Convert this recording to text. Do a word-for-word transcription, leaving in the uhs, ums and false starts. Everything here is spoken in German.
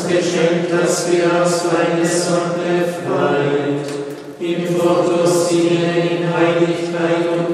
Geschenk, das wir aus deiner Sonne befreit, im Fotos in Heiligkeit und